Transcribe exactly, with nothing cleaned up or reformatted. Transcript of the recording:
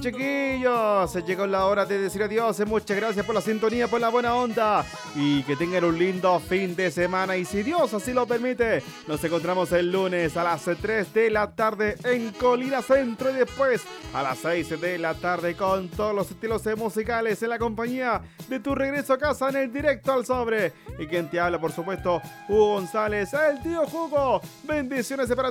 chiquillos, llegó la hora de decir adiós. Muchas gracias por la sintonía, por la buena onda y que tengan un lindo fin de semana. Y si Dios así lo permite, nos encontramos el lunes a las tres de la tarde en Colina Centro y después a las seis de la tarde con todos los estilos musicales en la compañía de tu regreso a casa en el Directo al Sobre. Y quien te habla, por supuesto, Hugo González, el tío Hugo. Bendiciones para